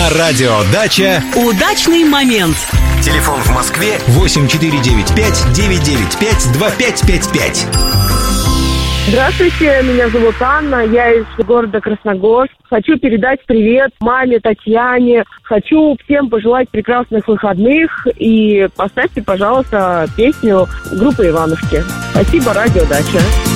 На радио «Дача» удачный момент. Телефон в Москве 8495-995-2555. Здравствуйте, меня зовут Анна, я из города Красногорск. Хочу передать привет маме Татьяне. Хочу всем пожелать прекрасных выходных и поставьте, пожалуйста, песню группы «Иванушки». Спасибо, радио «Дача».